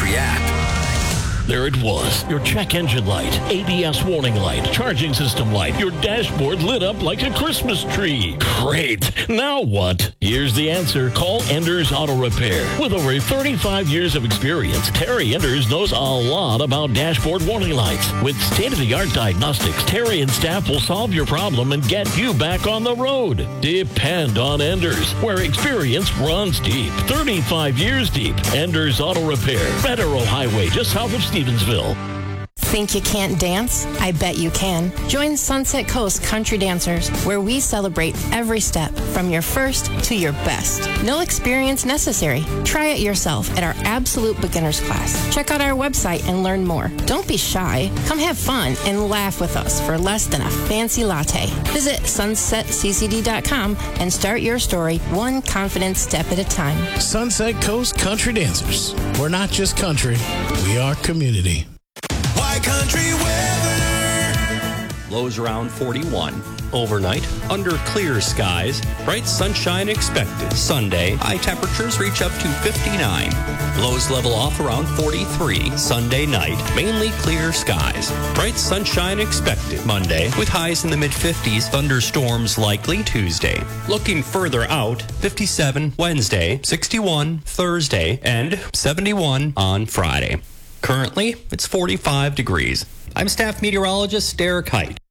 free app. There it was, your check engine light, ABS warning light, charging system light, your dashboard lit up like a Christmas tree. Great. Now what? Here's the answer. Call Enders Auto Repair. With over 35 years of experience, Terry Enders knows a lot about dashboard warning lights. With state-of-the-art diagnostics, Terry and staff will solve your problem and get you back on the road. Depend on Enders, where experience runs deep. 35 years deep. Enders Auto Repair. Federal Highway, just south of Stevensville. Think you can't dance? I bet you can. Join Sunset Coast Country Dancers, where we celebrate every step from your first to your best. No experience necessary. Try it yourself at our absolute beginners class. Check out our website and learn more. Don't be shy. Come have fun and laugh with us for less than a fancy latte. Visit sunsetccd.com and start your story one confident step at a time. Sunset Coast Country Dancers. We're not just country, we are community. Country weather. Lows around 41. Overnight, under clear skies, bright sunshine expected. Sunday, high temperatures reach up to 59. Lows level off around 43. Sunday night, mainly clear skies. Bright sunshine expected. Monday, with highs in the mid-50s. Thunderstorms likely Tuesday. Looking further out, 57 Wednesday, 61 Thursday, and 71 on Friday. Currently, it's 45 degrees. I'm staff meteorologist Derek Height.